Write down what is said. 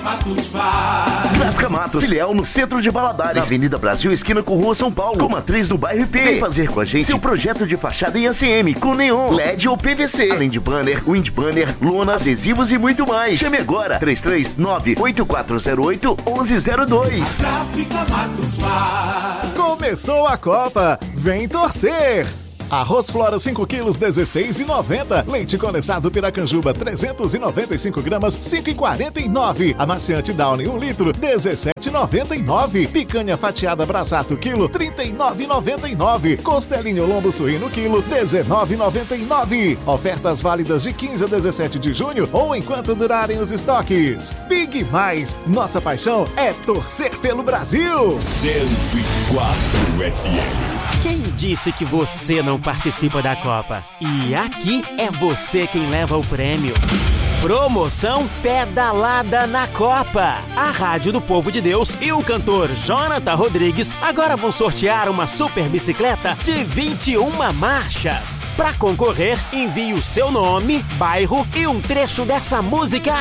Matos faz. Gráfica Matos, filial no centro de Valadares, na Avenida Brasil, esquina com Rua São Paulo, com matriz no bairro IP. Vem fazer com a gente seu projeto de fachada em ACM, com neon, LED ou PVC, além de banner, wind banner, lonas, adesivos e muito mais. Chame agora, 339-8408-1102. Gráfica Matos faz. Começou a Copa, vem torcer! Arroz Flora 5 quilos, 16,90. Leite condensado Piracanjuba, 395 gramas, 5,49. Amaciante Downy 1 litro, 17,99. Picanha fatiada Brasato quilo, 39,99. Costelinho lombo suíno quilo, 19,99. Ofertas válidas de 15 a 17 de junho ou enquanto durarem os estoques. Big Mais, nossa paixão é torcer pelo Brasil. 104 FM. Quem disse que você não participa da Copa? E aqui é você quem leva o prêmio. Promoção Pedalada na Copa. A Rádio do Povo de Deus e o cantor Jonathan Rodrigues agora vão sortear uma super bicicleta de 21 marchas. Para concorrer, envie o seu nome, bairro e um trecho dessa música